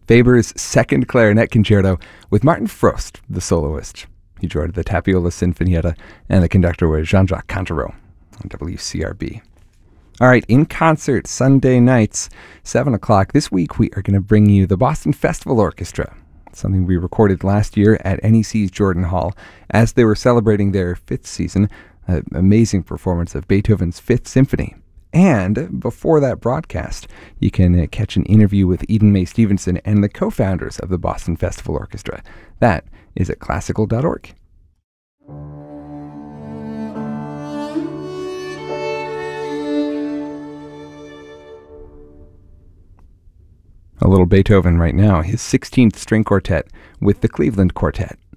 Weber's Second Clarinet Concerto with Martin Frost, the soloist. He joined the Tapiola Sinfonietta, and the conductor was Jean-Jacques Cantereau on WCRB. All right, in concert Sunday nights, 7 o'clock. This week we are going to bring you the Boston Festival Orchestra, something we recorded last year at NEC's Jordan Hall as they were celebrating their 5th season, an amazing performance of Beethoven's 5th Symphony. And before that broadcast, you can catch an interview with Eden May Stevenson and the co-founders of the Boston Festival Orchestra. That is at classical.org. A little Beethoven right now, his 16th string quartet with the Cleveland Quartet.